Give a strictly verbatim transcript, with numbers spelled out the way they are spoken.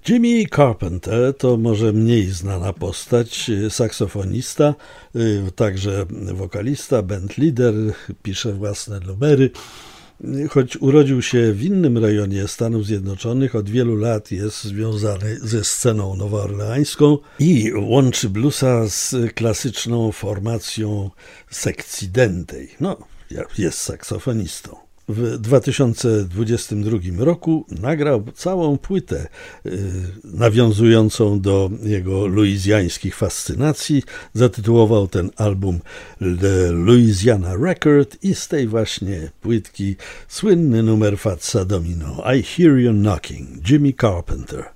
Jimmy Carpenter to może mniej znana postać, saksofonista, także wokalista, bandleader, pisze własne numery. Choć urodził się w innym rejonie Stanów Zjednoczonych, od wielu lat jest związany ze sceną nowoorleańską i łączy bluesa z klasyczną formacją sekcji dętej. No, jest saksofonistą. W dwa tysiące dwudziestym drugim roku nagrał całą płytę y, nawiązującą do jego luizjańskich fascynacji. Zatytułował ten album The Louisiana Record i z tej właśnie płytki słynny numer Fatsa Domino I Hear You Knocking, Jimmy Carpenter.